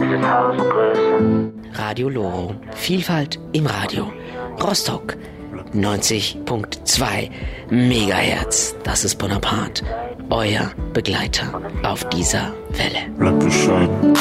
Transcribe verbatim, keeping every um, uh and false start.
Radio Loro. Vielfalt im Radio. Rostock. neunzig Komma zwei Megahertz. Das ist Bonaparte. Euer Begleiter auf dieser Welle. Bleibt bescheiden.